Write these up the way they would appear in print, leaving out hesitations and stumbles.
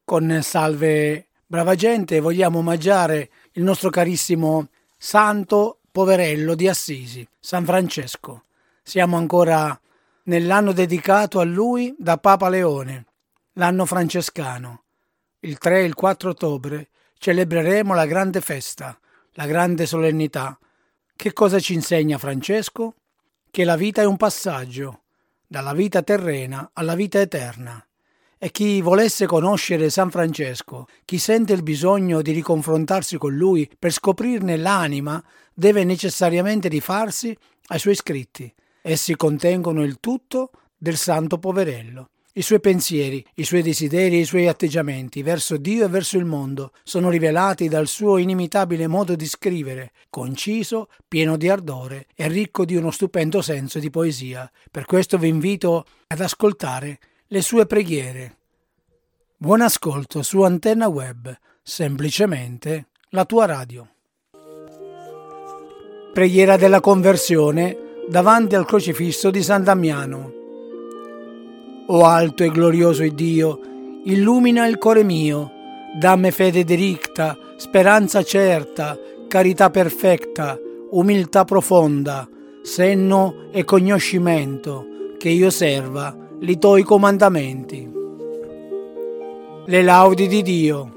Con Salve Brava Gente vogliamo omaggiare il nostro carissimo santo poverello di Assisi, San Francesco. Siamo ancora nell'anno dedicato a lui da Papa Leone, l'anno francescano. Il 3 e il 4 ottobre celebreremo la grande festa, la grande solennità. Che cosa ci insegna Francesco? Che la vita è un passaggio, dalla vita terrena alla vita eterna. E chi volesse conoscere San Francesco, chi sente il bisogno di riconfrontarsi con lui per scoprirne l'anima, deve necessariamente rifarsi ai suoi scritti. Essi contengono il tutto del santo poverello. I suoi pensieri, i suoi desideri e i suoi atteggiamenti verso Dio e verso il mondo sono rivelati dal suo inimitabile modo di scrivere, conciso, pieno di ardore e ricco di uno stupendo senso di poesia. Per questo vi invito ad ascoltare le sue preghiere. Buon ascolto su Antenna Web, semplicemente la tua radio. Preghiera della conversione davanti al crocifisso di San Damiano. O alto e glorioso Dio, illumina il cuore mio, dammi fede diritta, speranza certa, carità perfetta, umiltà profonda, senno e conoscimento, che io serva li tuoi comandamenti. Le laudi di Dio.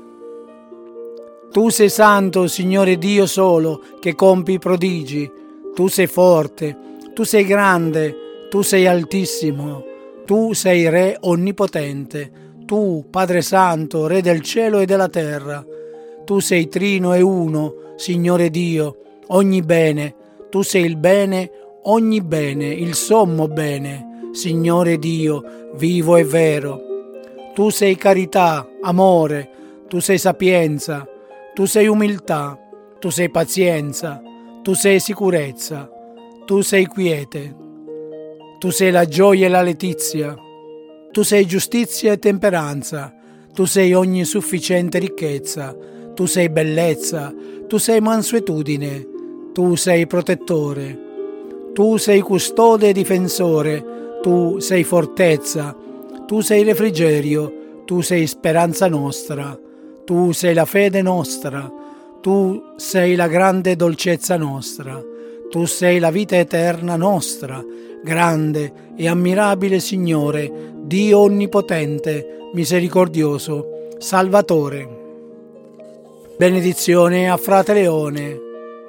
Tu sei santo, Signore Dio solo, che compi i prodigi. Tu sei forte, tu sei grande, tu sei altissimo, tu sei Re onnipotente, tu, Padre Santo, Re del cielo e della terra. Tu sei trino e uno, Signore Dio, ogni bene. Tu sei il bene, ogni bene, il sommo bene. Signore Dio, vivo e vero. Tu sei carità, amore, tu sei sapienza, tu sei umiltà, tu sei pazienza, tu sei sicurezza, tu sei quiete, tu sei la gioia e la letizia, tu sei giustizia e temperanza, tu sei ogni sufficiente ricchezza, tu sei bellezza, tu sei mansuetudine, tu sei protettore, tu sei custode e difensore, tu sei fortezza, tu sei refrigerio, tu sei speranza nostra, tu sei la fede nostra, tu sei la grande dolcezza nostra, tu sei la vita eterna nostra, grande e ammirabile Signore, Dio onnipotente, misericordioso, Salvatore. Benedizione a Frate Leone.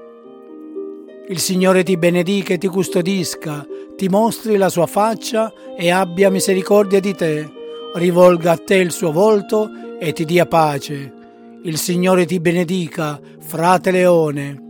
Il Signore ti benedica e ti custodisca, ti mostri la sua faccia e abbia misericordia di te, rivolga a te il suo volto e ti dia pace. Il Signore ti benedica, Frate Leone.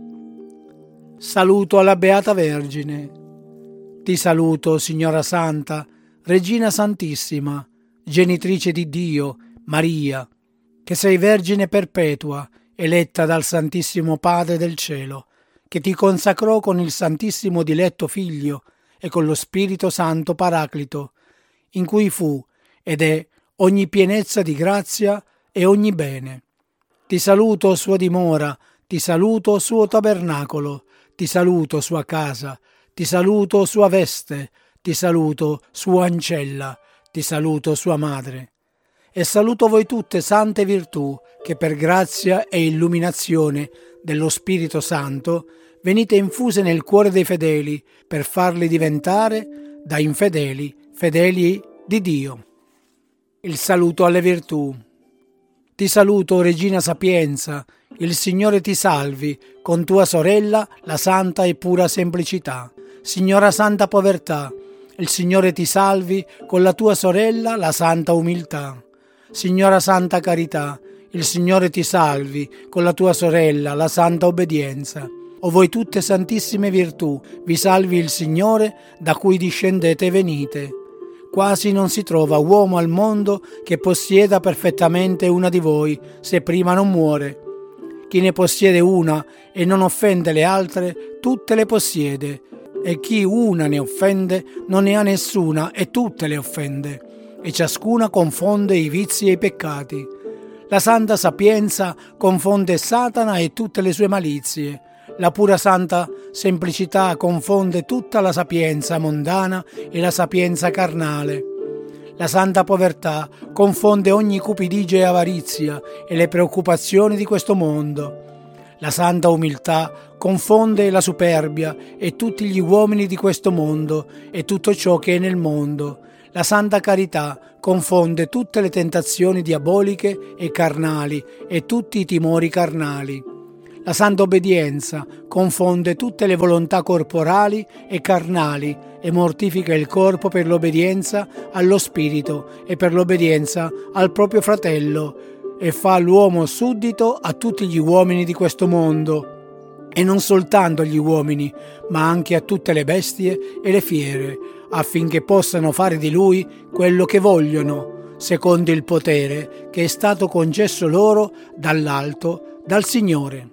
Saluto alla Beata Vergine. Ti saluto, Signora Santa, Regina Santissima, Genitrice di Dio, Maria, che sei Vergine perpetua, eletta dal Santissimo Padre del Cielo, che ti consacrò con il Santissimo Diletto Figlio e con lo Spirito Santo Paraclito, in cui fu ed è ogni pienezza di grazia e ogni bene. Ti saluto, sua dimora, ti saluto, suo tabernacolo, ti saluto, sua casa, ti saluto, sua veste, ti saluto, sua ancella, ti saluto, sua madre. E saluto voi tutte sante virtù, che per grazia e illuminazione dello Spirito Santo venite infuse nel cuore dei fedeli per farli diventare da infedeli fedeli di Dio. Il saluto alle virtù. Ti saluto, Regina Sapienza, il Signore ti salvi, con tua sorella la santa e pura semplicità. Signora Santa Povertà, il Signore ti salvi, con la tua sorella la santa umiltà. Signora Santa Carità, il Signore ti salvi, con la tua sorella la santa obbedienza. O voi tutte santissime virtù, vi salvi il Signore, da cui discendete e venite. Quasi non si trova uomo al mondo che possieda perfettamente una di voi, se prima non muore. Chi ne possiede una e non offende le altre, tutte le possiede, e chi una ne offende non ne ha nessuna e tutte le offende, e ciascuna confonde i vizi e i peccati. La santa sapienza confonde Satana e tutte le sue malizie. La pura santa semplicità confonde tutta la sapienza mondana e la sapienza carnale. La santa povertà confonde ogni cupidigia e avarizia e le preoccupazioni di questo mondo. La santa umiltà confonde la superbia e tutti gli uomini di questo mondo e tutto ciò che è nel mondo. La santa carità confonde tutte le tentazioni diaboliche e carnali e tutti i timori carnali. La santa obbedienza confonde tutte le volontà corporali e carnali e mortifica il corpo per l'obbedienza allo spirito e per l'obbedienza al proprio fratello e fa l'uomo suddito a tutti gli uomini di questo mondo e non soltanto agli uomini ma anche a tutte le bestie e le fiere affinché possano fare di lui quello che vogliono secondo il potere che è stato concesso loro dall'alto, dal Signore.